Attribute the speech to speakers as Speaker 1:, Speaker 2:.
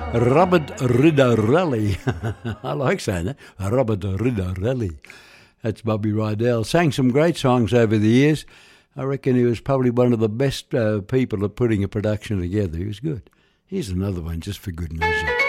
Speaker 1: Robert Riddarelli. I like saying that. Robert Riddarelli. That's Bobby Rydell. Sang some great songs over the years. I reckon he was probably one of the best people at putting a production together. He was good. Here's another one just for good measure.